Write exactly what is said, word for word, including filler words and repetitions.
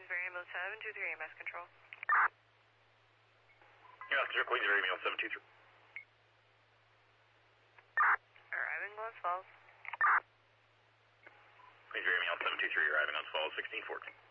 Queensbury Ambulance seven two three, M S Control. Yeah, Control Queensbury Ambulance seven two three. Arriving Glens Falls. Queensbury Ambulance seven two three, arriving on Falls sixteen fourteen.